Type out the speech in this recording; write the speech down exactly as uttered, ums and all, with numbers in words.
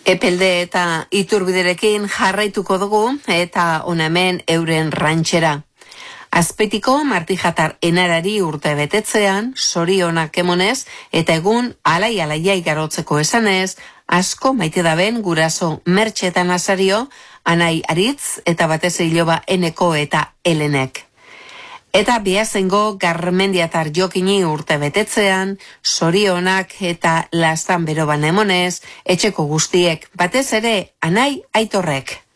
Epelde eta iturbiderekin jarraituko dugu eta hona hemen euren rantxera. Azpetiko Martijatar enarari urte betetzean, sorionak emonez eta egun alai-alaiai garotzeko esanez, asko maite daben guraso Mertxetan Azario, Anai Aritz eta batez iloba Eneko eta Helenek. Eta Beasaingo Garmendiatar Jokini urte betetzean, sorionak eta Laztan Beroban emonez, etxeko guztiek, batez ere Anai Aitorrek.